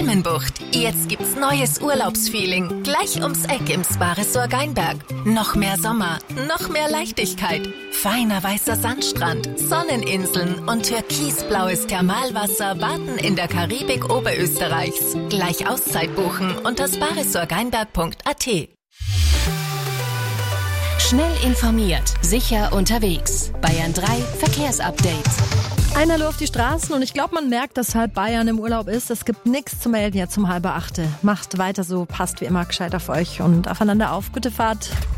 Palmenbucht. Jetzt gibt's neues Urlaubsfeeling. Gleich ums Eck im Spa-Resort Geinberg. Noch mehr Sommer, noch mehr Leichtigkeit. Feiner weißer Sandstrand, Sonneninseln und türkisblaues Thermalwasser warten in der Karibik Oberösterreichs. Gleich Auszeit buchen unter sparesortgeinberg.at. Schnell informiert, sicher unterwegs. Bayern 3 Verkehrsupdate. Einer auf die Straßen und ich glaube, man merkt, dass halb Bayern im Urlaub ist. Es gibt nichts zu melden jetzt um 7:30. Macht weiter so, passt wie immer gescheit auf euch und aufeinander auf. Gute Fahrt.